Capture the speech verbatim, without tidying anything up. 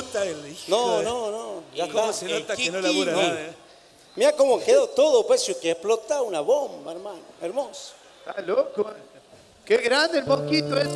nota el hijo No, de- no, no. Ya cómo se nota que no labura No. nada, ¿eh? Mira cómo quedó todo, pues, que explota una bomba, hermano. Hermoso. Está loco. Qué grande el mosquito ese.